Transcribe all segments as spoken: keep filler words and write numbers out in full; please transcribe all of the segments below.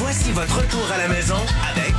Voici votre retour à la maison avec...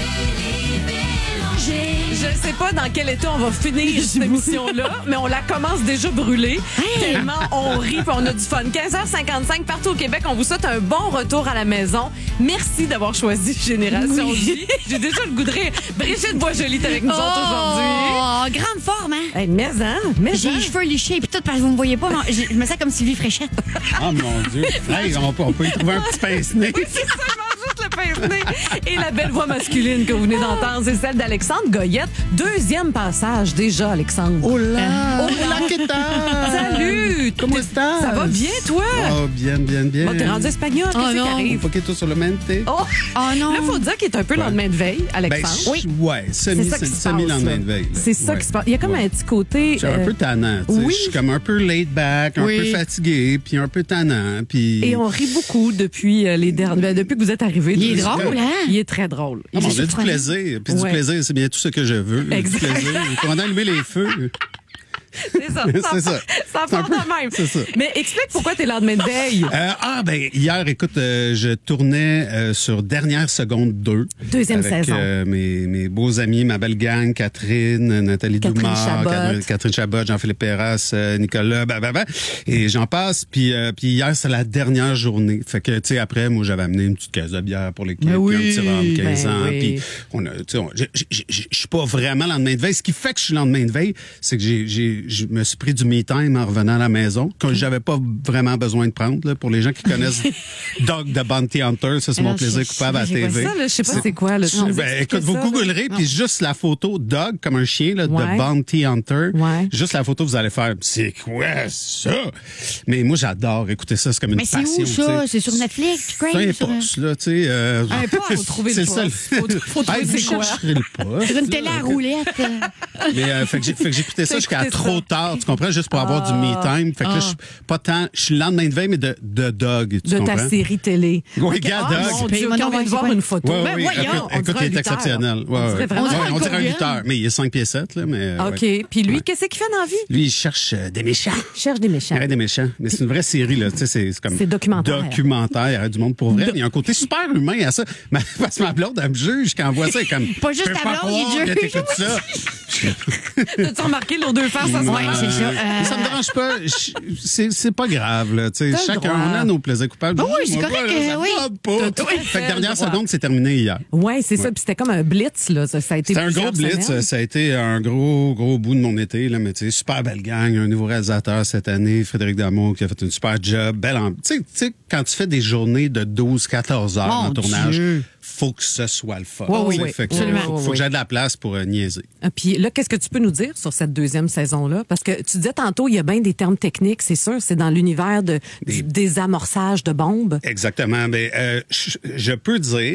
Je sais pas dans quel état on va finir cette émission-là, mais on la commence déjà brûlée. Hey. Tellement on rit et on a du fun. quinze heures cinquante-cinq partout au Québec. On vous souhaite un bon retour à la maison. Merci d'avoir choisi Génération oui. J. J'ai déjà le goût de rire. Brigitte Boisjoli est avec nous oh, autres aujourd'hui. Oh, grande forme, hein? Hey, mais hein, mais J'ai hein. les cheveux lichés et tout, parce que vous me voyez pas, mais je me sens comme Sylvie Fréchette. Oh mon Dieu. Hey, on, peut, on peut y trouver un petit pince-nez. Oui, c'est ça, il mange juste le pince-nez. Et la belle voix masculine que vous venez d'entendre, c'est celle d'Alexandre Goyette. Deuxième passage déjà, Alexandre. Hola! Oh, Hola, qu'est-ce Salut! Comment estás? Ça va bien, toi? Oh, bien, bien, bien. Bon, t'es rendu espagnol, Oh, qu'est-ce qui non. arrive? Un poquito solamente. Oh! Oh non! Là, il faut dire qu'il est un peu Ouais. lendemain de veille, Ben, Alexandre. je- ouais, semi, C'est ça qui se semi passe, lendemain là. de veille. là. C'est ça Ouais. qui se passe. Il y a comme Ouais. un petit côté... Je suis un euh, peu tannant. tu sais. oui. Je suis comme un peu laid back, un Oui. peu fatigué, puis un peu tannant. Puis... Et on rit beaucoup depuis euh, les derniers... ben, depuis que vous êtes arrivés. Il est tous. drôle, hein? Il est très drôle. Non, mais on a du surprenant. plaisir. Puis Ouais. du plaisir, c'est bien tout ce que je veux. Exact. Du plaisir. On a allumé les feux. C'est ça. C'est ça. Ça C'est un part peu- de même. c'est ça. Mais explique pourquoi t'es lendemain de veille. Euh, ah, ben, hier, écoute, euh, je tournais euh, sur Dernière Seconde deux. Deuxième avec, saison. euh, mes, mes beaux amis, ma belle gang, Catherine, Nathalie Catherine Doumar, Chabot. Catherine, Catherine Chabot, Jean-Philippe Perras, euh, Nicolas, bah, bah, bah, et j'en passe. Puis, euh, puis hier, c'est la dernière journée. Fait que, tu sais, après, moi, j'avais amené une petite caisse de bière pour l'équipe, Ben puis oui. un petit rhum, quinze Ben ans. oui. Puis, on a, tu sais, on- je je- je- je- je suis pas vraiment lendemain de veille. Ce qui fait que je suis lendemain de veille, c'est que j'ai, j'ai, je me suis pris du me-time en revenant à la maison, que j'avais pas vraiment besoin de prendre, là. Pour les gens qui connaissent Dog the Bounty Hunter, ça, c'est mon Alors, plaisir je- coupable à la j'ai pas T V. Ça, là, je sais pas c'est quoi. Là. Tu nous Ben, expliques écoute, vous ça, là? googlerez, puis juste la photo Dog, comme un chien, là, Ouais. de Bounty Hunter. Ouais. Juste la photo, vous allez faire, c'est quoi ça? Mais moi, j'adore écouter ça, c'est comme une Mais c'est passion. où ça? tu sais. C'est sur Netflix? C'est un Crave? Sur, poste, là, tu sais. Euh, Un poste, faut trouver c'est le ça, poste. Faut- faut trouver Hey, vous c'est quoi. chercherez le poste, sur une là. télé à roulette. Mais euh, fait que j'ai- fait que j'écoutais ça T'as jusqu'à écouté trop ça. tard, tu comprends? Juste pour avoir du me-time. Fait que là, je suis pas tant... Je suis le lendemain de veille, mais de, de Dog, tu De comprends? ta série télé. Oui, Ok. gars, Ah, Dog. mon Dieu, Mais on non, vient de c'est voir quoi? une photo. Ouais, Ben oui, voyons, écoute, on écoute, dirait il un est lutteur. exceptionnel. Ouais, On dirait ouais. vraiment Ouais, un on dirait un Kogan. lutteur, mais il est cinq pieds sept, là, mais... OK. ouais. Puis lui, Ouais. qu'est-ce qu'il fait dans la vie? Lui, il cherche euh, des méchants. Il cherche des méchants. Il y aurait des méchants. Mais c'est une vraie série, là. Tu sais, c'est c'est comme. C'est documentaire. Documentaire. Il y aurait du monde pour vrai. Mais il y a un côté super humain à ça. Mais parce que ma blonde, elle me juge quand elle voit ça. Elle est comme. Pas juste je peux ta blonde, croire il que juge. t'écoutes ça. T'as-tu remarqué leurs deux faces à ce Ouais, moment? c'est ça. Mais Euh, ça me dérange pas. Je- C'est c'est pas grave, là. Tu sais, T'as le chacun, droit. on a nos plaisirs coupables. Ah oui, c'est Moi, correct, là, ça euh, me oui. tente pas. T'as tout à Fait fait que le dernière droit. seconde, c'est terminé hier. Oui, c'est ça. Puis c'était comme un blitz, là. Ça, ça a été C'était un plusieurs gros blitz. semaines. Ça a été un gros, gros bout de mon été, là. Mais tu sais, super belle gang. Un nouveau réalisateur cette année, Frédéric Damour, qui a fait une super job. Belle en... Tu sais, tu sais, quand tu fais des journées de douze quatorze heures Mon en tournage, Dieu. faut que ce soit le fun. Oui, oui, Tu sais, oui. Fait que, Absolument. faut, Oui, faut oui. que j'aie de la place pour euh, niaiser. Ah, puis là, qu'est-ce que tu peux nous dire sur cette deuxième saison-là? Parce que tu disais tantôt, il y a bien des termes techniques, c'est sûr. C'est dans l'univers de, du Des- désamorçage de bombes. Exactement. Mais euh, je, je peux dire